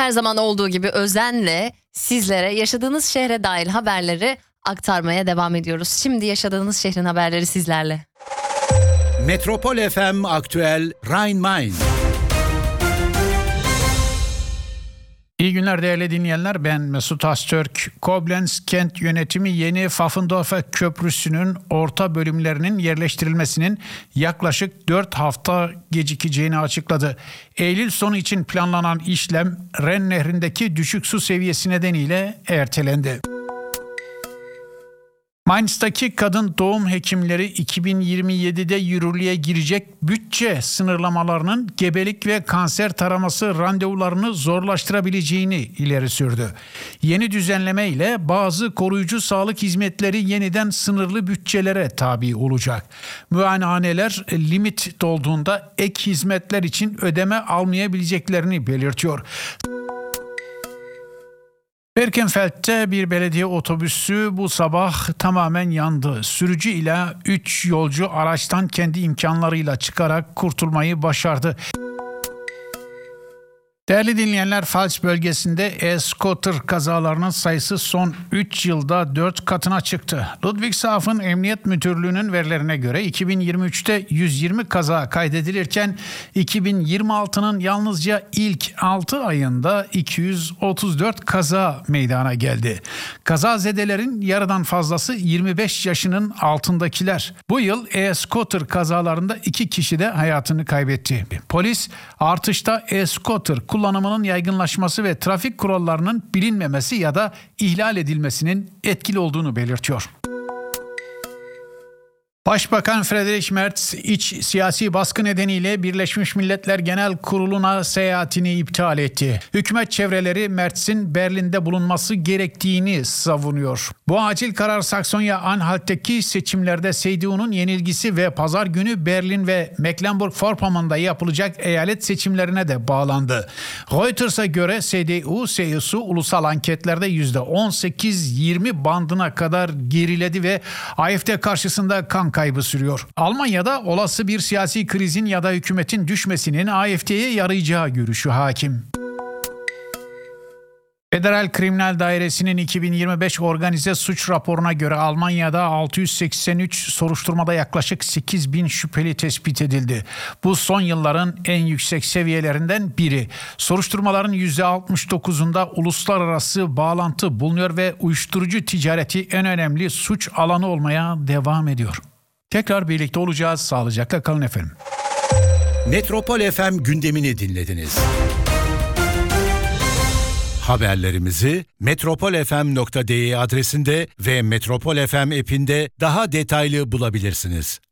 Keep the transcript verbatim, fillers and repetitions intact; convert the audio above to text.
Her zaman olduğu gibi özenle sizlere yaşadığınız şehre dair haberleri aktarmaya devam ediyoruz. Şimdi yaşadığınız şehrin haberleri sizlerle. Metropol F M Aktüel Rhein-Main. İyi günler değerli dinleyenler, ben Mesut Astürk. Koblenz Kent Yönetimi yeni Pfaffendorfer Köprüsü'nün orta bölümlerinin yerleştirilmesinin yaklaşık dört hafta gecikeceğini açıkladı. Eylül sonu için planlanan işlem Ren Nehri'ndeki düşük su seviyesi nedeniyle ertelendi. Mainz'taki kadın doğum hekimleri iki bin yirmi yedide yürürlüğe girecek bütçe sınırlamalarının gebelik ve kanser taraması randevularını zorlaştırabileceğini ileri sürdü. Yeni düzenleme ile bazı koruyucu sağlık hizmetleri yeniden sınırlı bütçelere tabi olacak. Muayenehaneler limit dolduğunda ek hizmetler için ödeme almayabileceklerini belirtiyor. Birkenfeld'te bir belediye otobüsü bu sabah tamamen yandı. Sürücü ile üç yolcu araçtan kendi imkanlarıyla çıkarak kurtulmayı başardı. Değerli dinleyenler, Pfalz bölgesinde e-scooter kazalarının sayısı son üç yılda dört katına çıktı. Ludwigshafen Emniyet Müdürlüğü'nün verilerine göre iki bin yirmi üçte yüz yirmi kaza kaydedilirken iki bin yirmi altının yalnızca ilk altı ayında iki yüz otuz dört kaza meydana geldi. Kazazedelerin yarıdan fazlası yirmi beş yaşının altındakiler. Bu yıl e-scooter kazalarında iki kişi de hayatını kaybetti. Polis artışta e-scooter kullanımının yaygınlaşması ve trafik kurallarının bilinmemesi ya da ihlal edilmesinin etkili olduğunu belirtiyor. Başbakan Friedrich Merz, iç siyasi baskı nedeniyle Birleşmiş Milletler Genel Kurulu'na seyahatini iptal etti. Hükümet çevreleri Merz'in Berlin'de bulunması gerektiğini savunuyor. Bu acil karar Saksonya-Anhalt'taki seçimlerde C D U'nun yenilgisi ve pazar günü Berlin ve Mecklenburg-Vorpommern'da yapılacak eyalet seçimlerine de bağlandı. Reuters'a göre C D U, C S U ulusal anketlerde yüzde on sekiz yirmi bandına kadar geriledi ve A F D karşısında kan kaybı sürüyor. Almanya'da olası bir siyasi krizin ya da hükümetin düşmesinin A F D'ye yarayacağı görüşü hakim. Federal Kriminal Dairesi'nin iki bin yirmi beş organize suç raporuna göre Almanya'da altı yüz seksen üç soruşturmada yaklaşık sekiz bin şüpheli tespit edildi. Bu son yılların en yüksek seviyelerinden biri. Soruşturmaların yüzde altmış dokuzunda uluslararası bağlantı bulunuyor ve uyuşturucu ticareti en önemli suç alanı olmaya devam ediyor. Tekrar birlikte olacağız. Sağlıcakla kalın efendim. Metropol F M gündemini dinlediniz. Haberlerimizi metropol f m nokta d e adresinde ve Metropol F M app'inde daha detaylı bulabilirsiniz.